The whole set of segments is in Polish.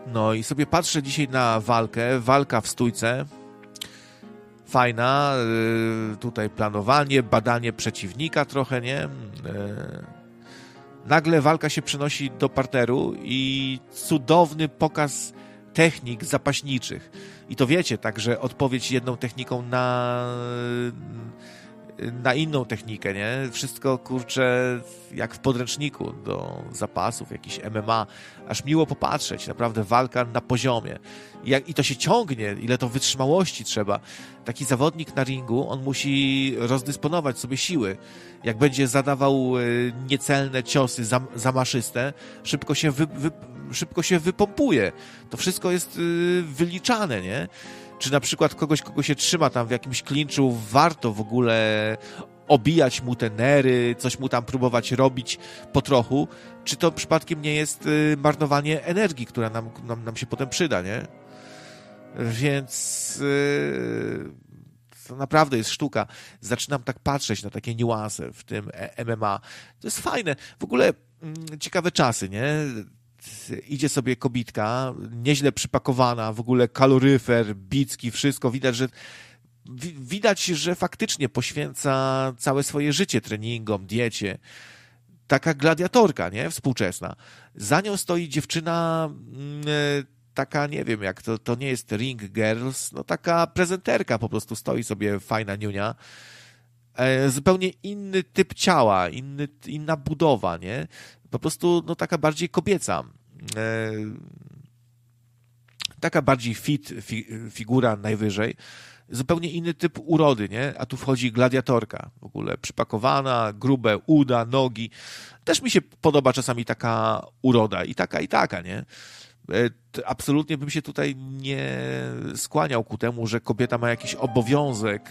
No i sobie patrzę dzisiaj na walka w stójce, fajna, tutaj planowanie, badanie przeciwnika trochę, nie? Nagle walka się przenosi do parteru i cudowny pokaz technik zapaśniczych. I to wiecie, także odpowiedź jedną techniką na inną technikę, nie? Wszystko, kurczę, jak w podręczniku do zapasów, jakiś MMA. Aż miło popatrzeć, naprawdę walka na poziomie. I to się ciągnie, ile to wytrzymałości trzeba. Taki zawodnik na ringu, on musi rozdysponować sobie siły. Jak będzie zadawał niecelne ciosy zamaszyste, szybko się wypompuje. To wszystko jest wyliczane, nie? Czy na przykład kogo się trzyma tam w jakimś klinczu, warto w ogóle obijać mu te nery, coś mu tam próbować robić po trochu, czy to przypadkiem nie jest marnowanie energii, która nam się potem przyda, nie? Więc to naprawdę jest sztuka. Zaczynam tak patrzeć na takie niuanse w tym MMA. To jest fajne. W ogóle ciekawe czasy, nie? Idzie sobie kobitka, nieźle przypakowana, w ogóle kaloryfer, bicki, wszystko. Widać, że faktycznie poświęca całe swoje życie treningom, diecie. Taka gladiatorka, nie? Współczesna. Za nią stoi dziewczyna taka, nie wiem jak, to nie jest ring girls, no taka prezenterka po prostu stoi sobie, fajna niunia. Zupełnie inny typ ciała, inna budowa, nie? Po prostu no taka bardziej kobieca. Taka bardziej figura najwyżej. Zupełnie inny typ urody, nie? A tu wchodzi gladiatorka. W ogóle przypakowana, grube uda, nogi. Też mi się podoba czasami taka uroda. I taka, nie? Absolutnie bym się tutaj nie skłaniał ku temu, że kobieta ma jakiś obowiązek,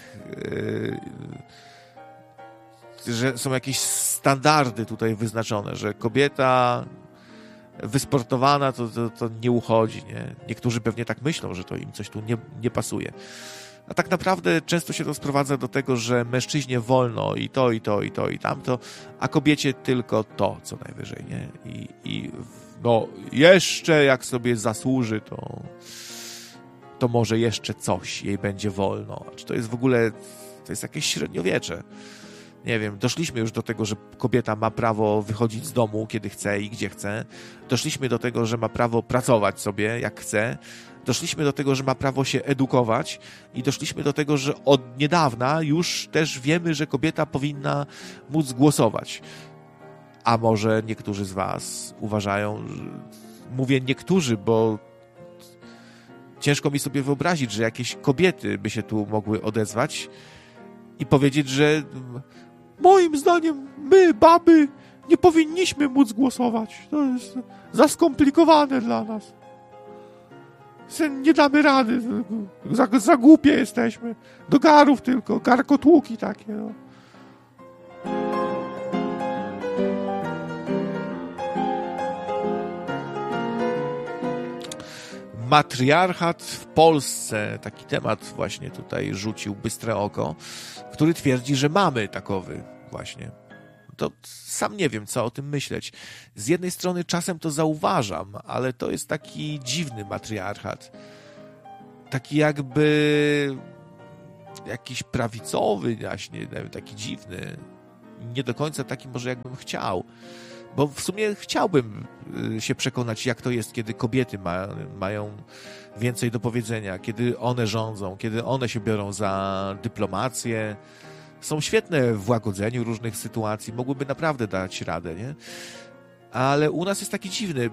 że są jakieś standardy tutaj wyznaczone, że kobieta wysportowana to nie uchodzi, nie? Niektórzy pewnie tak myślą, że to im coś tu nie pasuje. A tak naprawdę często się to sprowadza do tego, że mężczyźnie wolno i to, i tamto, a kobiecie tylko to, co najwyżej, nie? I no jeszcze jak sobie zasłuży, to może jeszcze coś jej będzie wolno. Czy to jest w ogóle, to jest jakieś średniowiecze. Nie wiem, doszliśmy już do tego, że kobieta ma prawo wychodzić z domu, kiedy chce i gdzie chce. Doszliśmy do tego, że ma prawo pracować sobie, jak chce. Doszliśmy do tego, że ma prawo się edukować i doszliśmy do tego, że od niedawna już też wiemy, że kobieta powinna móc głosować. A może niektórzy z was uważają, mówię niektórzy, bo ciężko mi sobie wyobrazić, że jakieś kobiety by się tu mogły odezwać i powiedzieć, że moim zdaniem my, baby, nie powinniśmy móc głosować. To jest za skomplikowane dla nas. Nie damy rady. Za głupie jesteśmy. Do garów tylko. Garkotłuki takie. No. Matriarchat w Polsce. Taki temat właśnie tutaj rzucił bystre oko, który twierdzi, że mamy takowy właśnie. To sam nie wiem, co o tym myśleć. Z jednej strony czasem to zauważam, ale to jest taki dziwny matriarchat. Taki jakby jakiś prawicowy właśnie, taki dziwny. Nie do końca taki może jakbym chciał. Bo w sumie chciałbym się przekonać, jak to jest, kiedy kobiety mają więcej do powiedzenia, kiedy one rządzą, kiedy one się biorą za dyplomację. Są świetne w łagodzeniu różnych sytuacji, mogłyby naprawdę dać radę, nie? Ale u nas jest taki dziwny.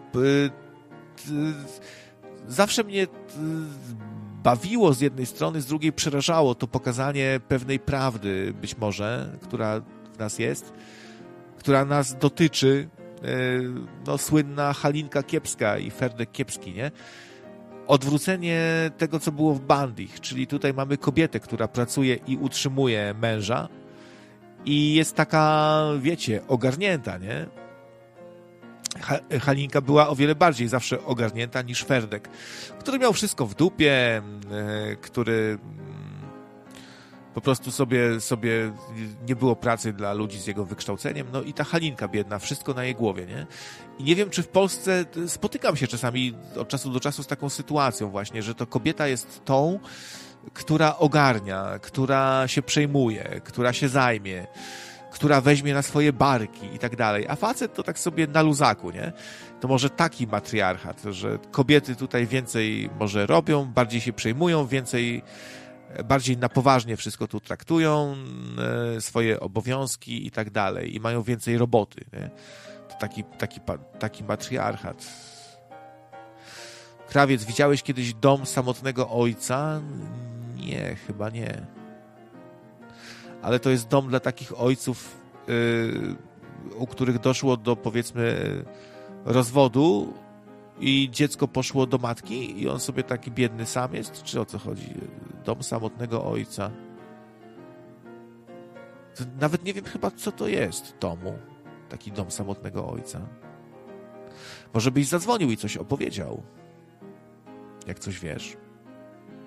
Zawsze mnie bawiło z jednej strony, z drugiej przerażało to pokazanie pewnej prawdy, być może, która w nas jest, która nas dotyczy. No, słynna Halinka Kiepska i Ferdek Kiepski, nie? Odwrócenie tego, co było w Bandich, czyli tutaj mamy kobietę, która pracuje i utrzymuje męża i jest taka, wiecie, ogarnięta, nie? Halinka była o wiele bardziej zawsze ogarnięta niż Ferdek, który miał wszystko w dupie, który po prostu sobie nie było pracy dla ludzi z jego wykształceniem, no i ta Halinka biedna, wszystko na jej głowie, nie? I nie wiem, czy w Polsce spotykam się czasami od czasu do czasu z taką sytuacją właśnie, że to kobieta jest tą, która ogarnia, która się przejmuje, która się zajmie, która weźmie na swoje barki i tak dalej, a facet to tak sobie na luzaku, nie? To może taki matriarchat, że kobiety tutaj więcej może robią, bardziej się przejmują, bardziej na poważnie wszystko tu traktują, swoje obowiązki i tak dalej i mają więcej roboty, nie? To taki matriarchat. Krawiec, widziałeś kiedyś Dom samotnego ojca? Nie, chyba nie. Ale to jest dom dla takich ojców, u których doszło do, powiedzmy, rozwodu i dziecko poszło do matki i on sobie taki biedny sam jest? Czy o co chodzi? Dom samotnego ojca. To nawet nie wiem chyba, co to jest domu. Taki dom samotnego ojca. Może byś zadzwonił i coś opowiedział. Jak coś wiesz.